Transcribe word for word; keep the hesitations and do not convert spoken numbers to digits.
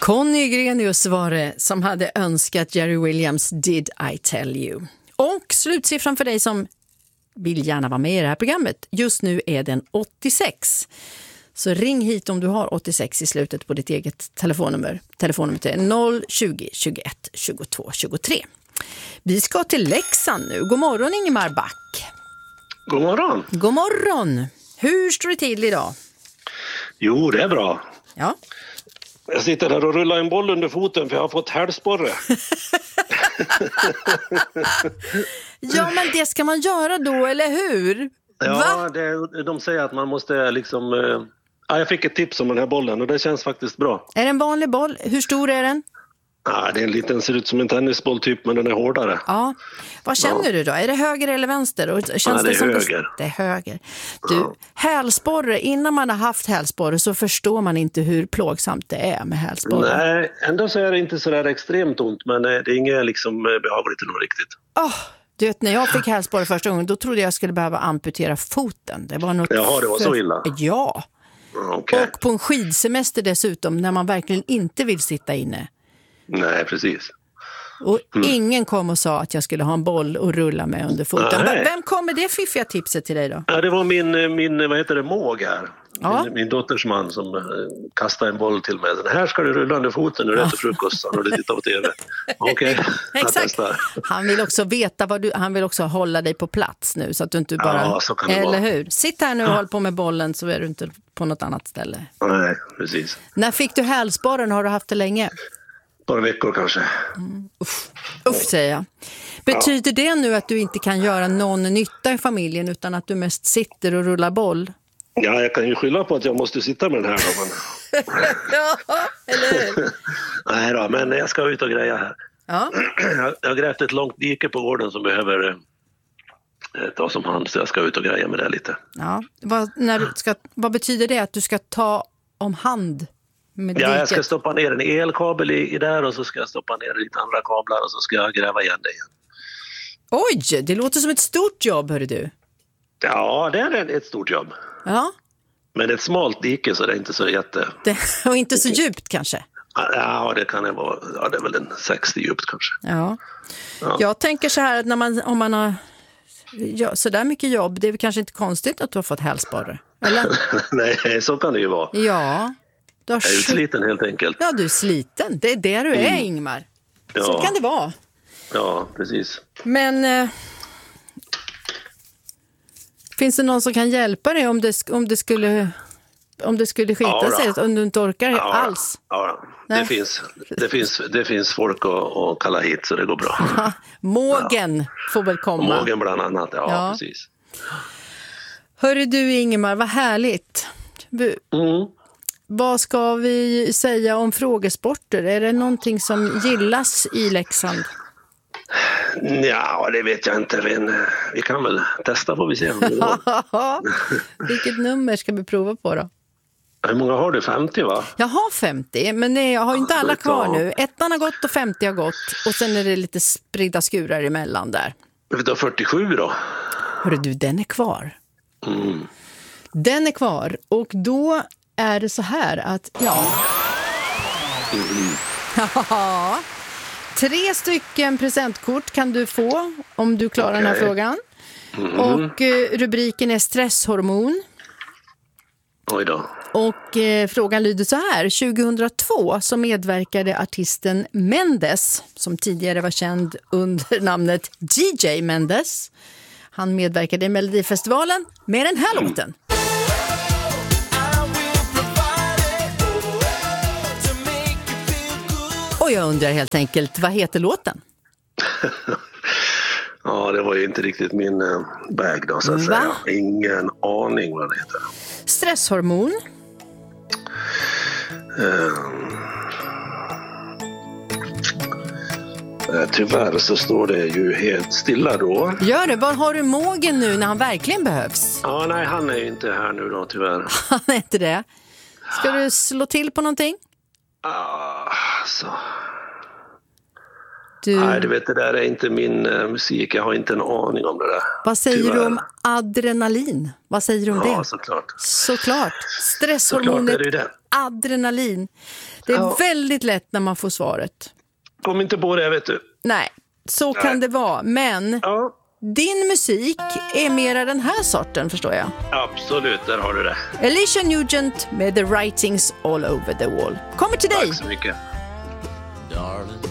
Conny Grenius var det som hade önskat Jerry Williams Did I Tell You. Och slutsiffran för dig som vill gärna vara med i det här programmet. Just nu är den åttiosex. Så ring hit om du har åttiosex i slutet på ditt eget telefonnummer. Telefonnumret är noll tjugo, tjugoett, tjugotvå, tjugotre. Vi ska till Leksand nu. God morgon Ingemar Back. God morgon. God morgon. Hur står det till idag? Jo, det är bra. Ja. Jag sitter här och rullar en boll under foten för jag har fått hälsporre. Ja, men det ska man göra då, eller hur? Ja, Va? det, de säger att man måste liksom... Eh, ja, jag fick ett tips om den här bollen och det känns faktiskt bra. Är det en vanlig boll? Hur stor är den? Ja, det är en liten, ser ut som en tennisboll typ, men den är hårdare. Ja. Vad känner Ja. du då? Är det höger eller vänster? Och känns Ja, det är som höger. Det är höger. Du, Ja. hälsporre, innan man har haft hälsporre så förstår man inte hur plågsamt det är med hälsporre. Nej, ändå så är det inte så där extremt ont, men det är inget liksom behagligt nog riktigt. Oh, du vet, när jag fick hälsporre första gången, då trodde jag skulle behöva amputera foten. Det var något Jaha, det var så illa? Ja. Okay. Och på en skidsemester dessutom, när man verkligen inte vill sitta inne. Nej, precis. Och mm. ingen kom och sa att jag skulle ha en boll och rulla med under foten. Nej. Vem kom med det fiffiga tipset till dig då? Ja, det var min, min vad heter det, måg här. Ja. Min, min dotters man som uh, kastade en boll till mig. Den här ska du rulla under foten när du äter frukost och du tittar på tv. Okej, okay. Exakt. Han vill också veta vad du, han vill också hålla dig på plats nu så att du inte bara... Ja, så kan det eller vara. Hur? Sitt här nu och håll på med bollen så är du inte på något annat ställe. Nej, precis. När fick du hälsporren? Har du haft det länge? Några veckor kanske. Mm. Uff. Uff, säger jag. Betyder det nu att du inte kan göra någon nytta i familjen utan att du mest sitter och rullar boll? Ja, jag kan ju skylla på att jag måste sitta med den här då. Men... ja, eller hur? Nej då, men jag ska ut och greja här. Ja. Jag har grävt ett långt dike på gården som behöver eh, tas om hand, så jag ska ut och greja med det lite. Ja. Vad, när du ska, vad betyder det att du ska ta om hand? Ja, jag ska stoppa ner en elkabel i, i där och så ska jag stoppa ner lite andra kablar och så ska jag gräva igen det igen. Oj, det låter som ett stort jobb, hörru du. Ja, det är ett stort jobb. Ja. Men det är ett smalt dike så det är inte så jätte... Det, och inte så djupt kanske? Ja, det kan det vara. Ja, det är väl en sextio djupt kanske. Ja. Ja. Jag tänker så här att när man, om man har ja, så där mycket jobb, det är kanske inte konstigt att du har fått hälsporre, eller? Nej, så kan det ju vara. Ja. Du har jag är utsliten helt enkelt. Ja, du är sliten. Det är det du är, mm. Ingmar. Ja. Så kan det vara. Ja, precis. Men eh, finns det någon som kan hjälpa dig om det, om det skulle om det skulle skita ja, sig, om du inte orkar ja, alls? Ja, det finns, det, finns, det finns folk att, att kalla hit så det går bra. Mågen ja. får väl komma. Mågen bland annat, ja, ja. precis. Hörru du Ingemar, vad härligt. Mm. Vad ska vi säga om frågesporter? Är det någonting som gillas i Leksand? Ja, det vet jag inte. Men vi kan väl testa får vi se. Vilket nummer ska vi prova på då? Hur många har du? femtio va? Jag har femtio, men nej, jag har inte alla kvar nu. Ettan har gått och femtio har gått. Och sen är det lite spridda skurar emellan där. Vi tar fyrtiosju då. Hörru du, den är kvar. Mm. Den är kvar. Och då är det så här att, ja... Mm. Ja... Tre stycken presentkort kan du få om du klarar okay. den här frågan. Mm. Och eh, rubriken är stresshormon. Oj då. Och eh, frågan lyder så här. tjugohundratvå så medverkade artisten Mendes, som tidigare var känd under namnet D J Mendes. Han medverkade i Melodifestivalen med den här mm. låten. Och jag undrar helt enkelt, vad heter låten? Ja, det var ju inte riktigt min uh, bag då, så att Va? säga. Ingen aning vad det heter. Stresshormon. Uh, uh, tyvärr så står det ju helt stilla då. Gör det, var har du Mågen nu när han verkligen behövs? Ja, nej, han är ju inte här nu då, tyvärr. Han är inte det. Ska du slå till på någonting? Ah, så... Du... Nej, du vet, det där är inte min uh, musik. Jag har inte en aning om det där. Vad säger Tyvärr. du om adrenalin? Vad säger du om ja, det? såklart. Såklart. Stresshormonet såklart är det, det. adrenalin. Det är ja. väldigt lätt när man får svaret. Kom inte på det, vet du. Nej, så Nej. kan det vara. Men ja. din musik är mera den här sorten, förstår jag. Absolut, där har du det. Alicia Nugent med The Writings All Over the Wall. Kommer till dig. Tack så mycket. Darling,